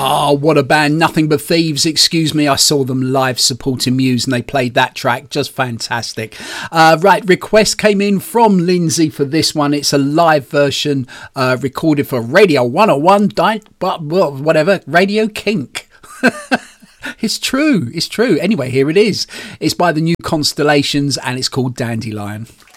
Oh, what a band. Nothing But Thieves. Excuse me, I saw them live supporting Muse and they played that track. Just fantastic. Right, request came in from Lindsay for this one. It's a live version recorded for Radio 101, whatever, Radio Kink. It's true. Anyway, here it is. It's by the New Constellations and it's called Dandelion.